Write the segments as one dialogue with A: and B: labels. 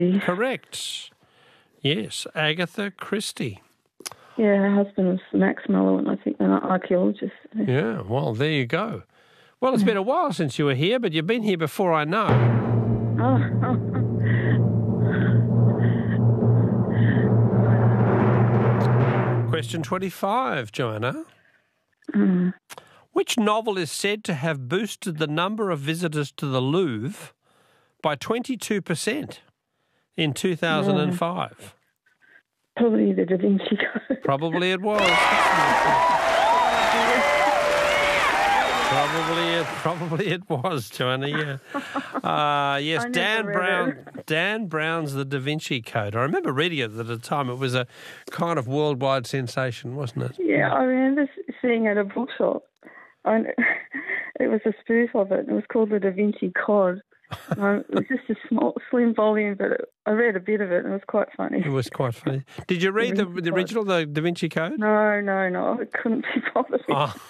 A: Correct. Yes, Agatha Christie.
B: Yeah, her husband was Max Mullen, I think, an archaeologist.
A: Yeah, well, there you go. Well, it's been a while since you were here, but you've been here before, I know. Question 25, Joanna. Which novel is said to have boosted the number of visitors to the Louvre by 22% in 2005?
B: Probably the Da Vinci Code.
A: Probably it was. Probably it was, Joanna, yeah. Yes, Dan Brown's The Da Vinci Code. I remember reading it at the time. It was a kind of worldwide sensation, wasn't it?
B: Yeah, I remember seeing it at a bookshop. It was a spoof of it. It was called The Da Vinci Code. It was just a small, slim volume, but I read a bit of it and it was quite funny.
A: It was quite funny. Did you read the original, the Da Vinci Code?
B: No. I couldn't be bothered.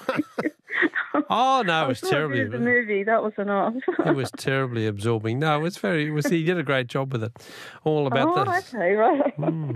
A: Oh no, it was terribly.
B: The movie, that was enough.
A: It was terribly absorbing. No, he did a great job with it. All about this.
B: Okay, right.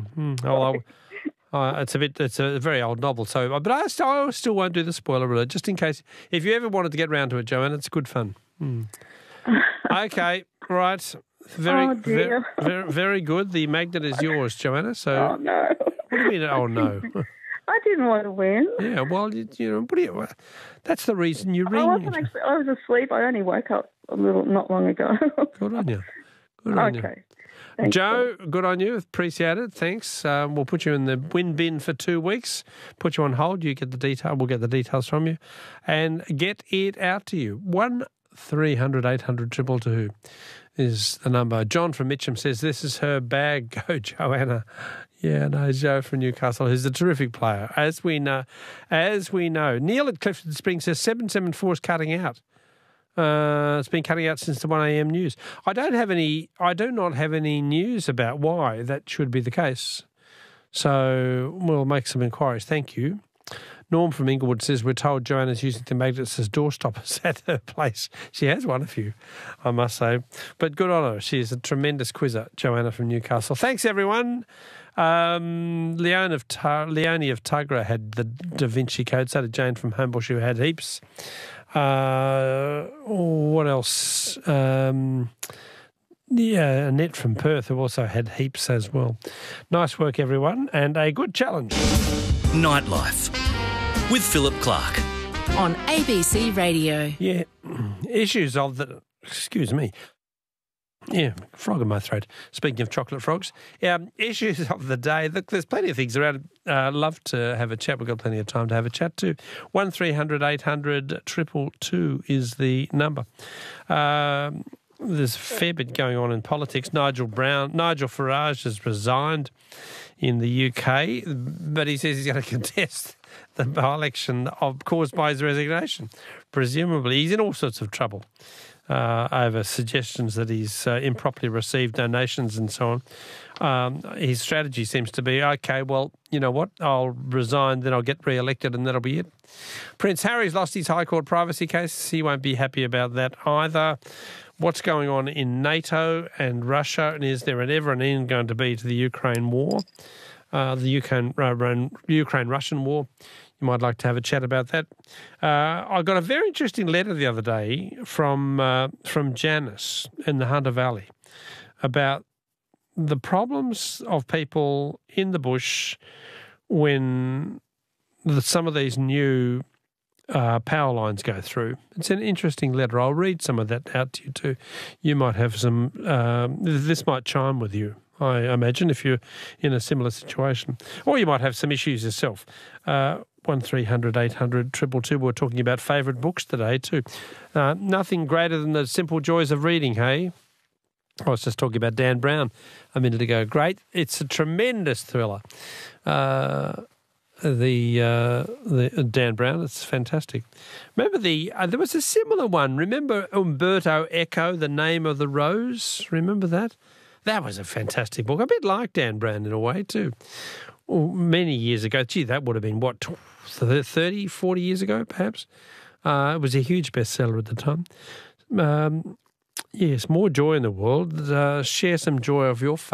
A: It's a very old novel, but I still won't do the spoiler alert, just in case. If you ever wanted to get round to it, Joanne, it's good fun. Okay, right. Very good. The magnet is yours, Joanna. So.
B: Oh no.
A: What do you mean? Oh no.
B: I didn't want to win.
A: Yeah, well, that's the reason you ring.
B: I was asleep. I only woke up not long ago.
A: Good on you. Okay. Thanks, Joe, good on you. Appreciate it. Thanks. We'll put you in the win bin for 2 weeks. Put you on hold. You get the detail. We'll get the details from you and get it out to you. 1300 800 222 is the number. John from Mitcham says this is her bag. Go, Joanna. Yeah, no, Joe from Newcastle, who's a terrific player, as we know. Neil at Clifton Springs says 774 is cutting out. It's been cutting out since the 1am news. I do not have any news about why that should be the case. So we'll make some inquiries. Thank you. Norm from Inglewood says we're told Joanna's using the magnets as door stoppers at her place. She has one of you, I must say. But good on her. She is a tremendous quizzer, Joanna from Newcastle. Thanks, everyone. Leonie of Tugra had the Da Vinci Code. So did Jane from Homebush, who had heaps. What else? Annette from Perth, who also had heaps as well. Nice work, everyone, and a good challenge.
C: Nightlife with Philip Clark
D: on ABC Radio.
A: Yeah, issues of the... Excuse me. Yeah, frog in my throat. Speaking of chocolate frogs. Issues of the day. Look, there's plenty of things around. Love to have a chat. We've got plenty of time to have a chat too. 1300 800 222 is the number. There's a fair bit going on in politics. Nigel Farage has resigned in the UK, but he says he's going to contest the by-election caused by his resignation. Presumably, he's in all sorts of trouble over suggestions that he's improperly received donations and so on. His strategy seems to be, okay, well, you know what, I'll resign, then I'll get re-elected and that'll be it. Prince Harry's lost his High Court privacy case. He won't be happy about that either. What's going on in NATO and Russia, and is there ever an end going to be to the Ukraine war, the Ukraine-Russian war? You might like to have a chat about that. I got a very interesting letter the other day from Janice in the Hunter Valley about the problems of people in the bush when some of these new power lines go through. It's an interesting letter. I'll read some of that out to you too. You might have some, this might chime with you, I imagine, if you're in a similar situation. Or you might have some issues yourself. 1300 800 222. We're talking about favourite books today too. Nothing greater than the simple joys of reading, hey? I was just talking about Dan Brown a minute ago. Great. It's a tremendous thriller. The Dan Brown, it's fantastic. Remember there was a similar one. Remember Umberto Eco, The Name of the Rose? Remember that? That was a fantastic book. A bit like Dan Brown in a way too. Well, many years ago. Gee, that would have been, 30, 40 years ago perhaps? It was a huge bestseller at the time. Yes, more joy in the world. Share some joy of your